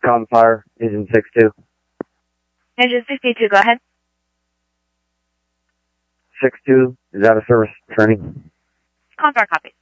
Fire, Engine 62. Engine 62, go ahead. 62 is out of service training. Fire, copy.